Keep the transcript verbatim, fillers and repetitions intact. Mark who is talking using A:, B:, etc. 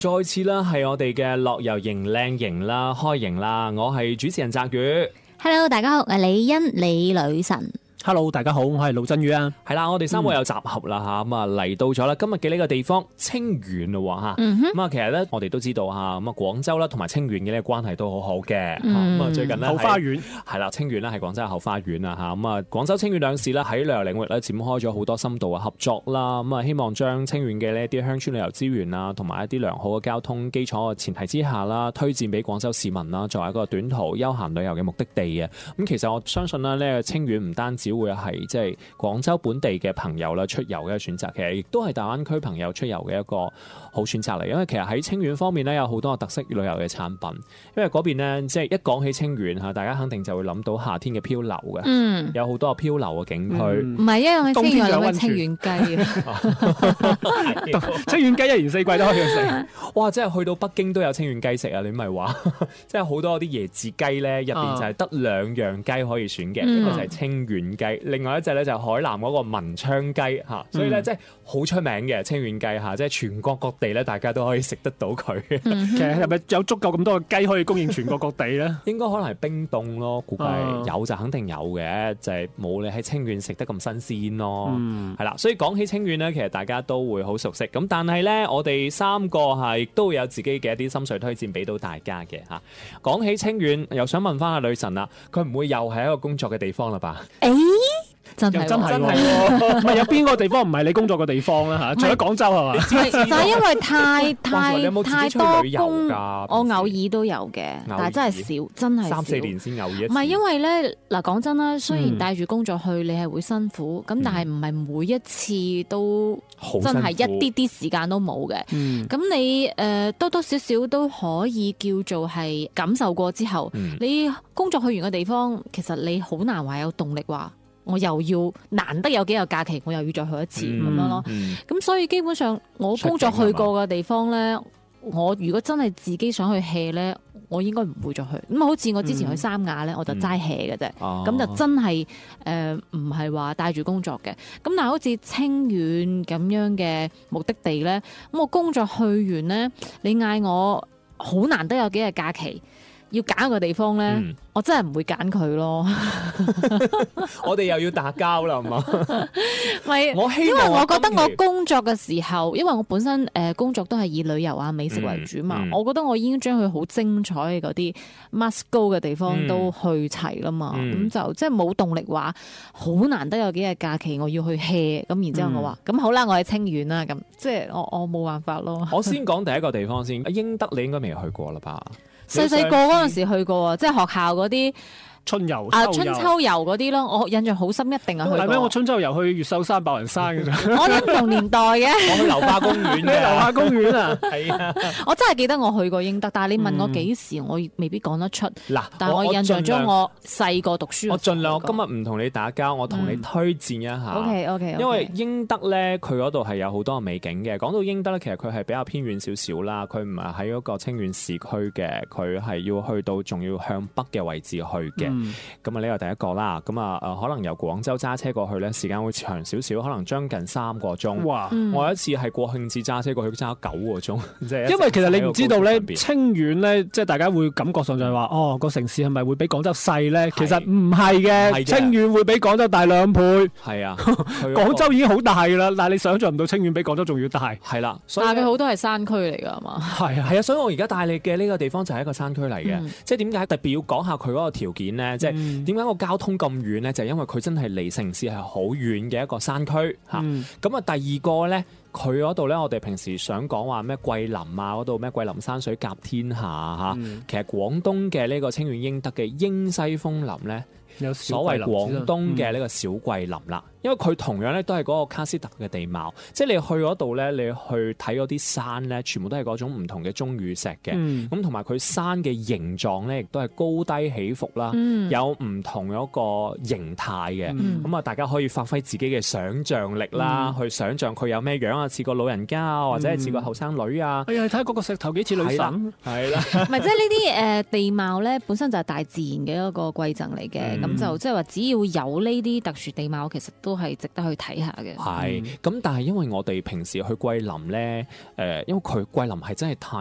A: 再次啦，係我哋嘅樂遊營靚營啦，開營啦，我係主持人澤宇。
B: Hello， 大家好，我係李欣李女神。
C: Hello， 大家好，我係盧振宇啊。
A: 係啦，我哋三個有集合啦吓，咁啊嚟到咗啦，今日嘅呢個地方清遠咯吓，咁啊、嗯、其實咧我哋都知道吓，咁啊廣州啦同埋清遠嘅呢個關係都好好嘅，咁啊、嗯、最近咧
C: 後花園
A: 係啦，清遠咧係廣州嘅後花園啊吓，咁啊廣州清遠兩市咧喺旅遊領域咧展開咗好多深度嘅合作啦，咁啊希望將清遠嘅呢一啲鄉村旅遊資源啊，同埋一啲良好嘅交通基礎嘅前提之下啦，推薦俾廣州市民啦，作為一個短途休閒旅遊嘅目的地嘅。咁其實我相信咧呢個清遠唔單止會係即係廣州本地嘅朋友啦出遊嘅選擇，其實亦都係大灣區朋友出遊嘅一個好選擇嚟。因為其實喺清遠方面咧有好多特色旅遊嘅產品，因為嗰邊咧即係一講起清遠嚇，大家肯定就會諗到夏天嘅漂流嘅，嗯、有好多漂流嘅景區。唔
B: 係、嗯，一樣喺清遠諗起清遠雞啊！
C: 清遠雞一年四季都可以食。
A: 哇！即係去到北京都有清遠雞食啊！你咪話，即係好多啲椰子雞咧，入邊就係得兩樣雞可以選嘅，一個、嗯、就係清遠雞，另外一隻咧就係海南嗰個文昌雞嚇，所以咧即係好出名嘅清遠雞嚇，即係全國各地咧大家都可以食得到佢。
C: 嗯、其實係咪有足夠咁多嘅雞可以供應全國各地咧？
A: 應該可能係冰凍咯，估計有就肯定有嘅，就係、是、冇你喺清遠食得咁新鮮咯。係啦、嗯，所以講起清遠咧，其實大家都會好熟悉。咁但係咧，我哋三個係都會有自己嘅一啲心水推薦俾到大家嘅嚇。講起清遠，又想問翻阿女神啦，佢唔會又係一個工作嘅地方啦吧？
B: 誒、欸。真係
C: 真係喎，唔係有邊個地方唔係你工作嘅地方啦嚇？除咗廣州係嘛？
B: 就係因為太太
A: 有有
B: 太多工，
A: 我
B: 偶爾都有嘅，但係真係少，真係
A: 三四年先偶爾一次。
B: 唔係因為咧嗱，講真啦，雖然帶住工作去，你係會辛苦，咁、嗯、但係唔係每一次都真係一啲啲時間都冇嘅。咁、嗯、你誒、呃、多多少少都可以叫做係感受過之後，嗯、你工作去完嘅地方，其實你好難話有動力話。我又要難得有幾日假期，我又要再去一次咁、嗯、樣咯。咁、嗯、所以基本上我工作去過嘅地方咧，我如果真係自己想去 hea 咧，我應該唔會再去。咁好似我之前去三亞咧，嗯、我就齋 hea 嘅啫。咁、嗯、就真係誒唔係話帶住工作嘅。咁但係好似清遠咁樣嘅目的地咧，咁我工作去完咧，你嗌我好難得有幾日假期。要揀一個地方咧，嗯、我真係唔會揀佢咯。
A: 我哋又要打交啦，係嘛？
B: 係，我希望因為我覺得我工作嘅時候，因為我本身誒工作都係以旅遊啊、美食為主嘛，嗯嗯、我覺得我已經將佢好精彩嘅嗰啲 must go 嘅地方都去齊啦嘛。咁、嗯、就即係冇動力話好難得有幾日假期，我要去 hea。咁然之後我話咁、嗯、好啦，我喺清遠啦。咁即係我我冇辦法咯。
A: 我先講第一個地方先，英德你應該未去過啦吧？
B: 細細個嗰陣時去過啊，即係學校嗰啲
C: 春遊
B: 啊，春秋遊嗰啲咯，我印象好深，一定係去過。係咩？
C: 我春秋遊去越秀山、白雲山嘅啫。
B: 我啲唔同年代嘅。
A: 我去流花公園嘅。
C: 流花公園啊，係
B: 啊。我真係記得我去過英德，但係你問我幾時，嗯、我未必講得出。嗱，但係我印象中我細個讀書。
A: 我盡量，我今日唔同你打交，我同你推薦一下。
B: O K O K。
A: 因為英德咧，佢嗰度係有好多美景嘅。講到英德咧，其實佢係比較偏遠少少啦，佢唔係喺嗰個清遠市區嘅，佢係要去到仲要向北嘅位置去嘅。咁啊呢？第一個啦，咁啊誒，可能由廣州揸車過去咧，時間會長少少，可能將近三個鐘。哇！我有一次係國慶節揸車過去，揸咗九個鐘，即係因
C: 為其實你唔知道咧，清遠咧，即係大家會感覺上就係話，哦個城市係咪會比廣州細咧？其實唔係嘅，清遠會比廣州大兩倍。係啊，廣州已經好大㗎啦，但係你想象唔到清遠比廣州仲要大。係啦，
B: 但係佢好多係山區嚟㗎，係嘛？
A: 係啊，係啊，所以我而家帶你嘅呢個地方就係一個山區嚟嘅。即係點解特別要講下佢嗰個條件咧？即係點解個交通咁遠咧？就係因為佢真係離城市係好遠嘅一個山區嚇。咁啊，第二個咧，佢嗰度咧，我哋平時想講話咩桂林啊，嗰度咩桂林山水甲天下嚇。嗯、其實廣東嘅呢個清遠英德嘅英西楓林咧，有所謂廣東嘅呢個小桂林啦。嗯因為佢同樣咧都係嗰個喀斯特嘅地貌，即係你去嗰度咧，你去睇嗰啲山咧，全部都係嗰種唔同嘅鐘乳石嘅，咁同埋佢山嘅形狀咧，亦都係高低起伏啦，嗯、有唔同嗰個形態嘅，咁啊、嗯、大家可以發揮自己嘅想像力啦，嗯、去想像佢有咩樣啊，似個老人家啊，或者係似個後生女啊，
C: 哎呀，睇下嗰個石頭幾似女神，係啦，
B: 唔係即係呢啲誒地貌咧，本身就係大自然嘅一個饋贈嚟嘅，咁、嗯、就即係話只要有呢啲特殊地貌，其實都都係值得去睇下嘅。
A: 係，咁但係因為我哋平時去桂林咧，誒，因為佢桂林係真係太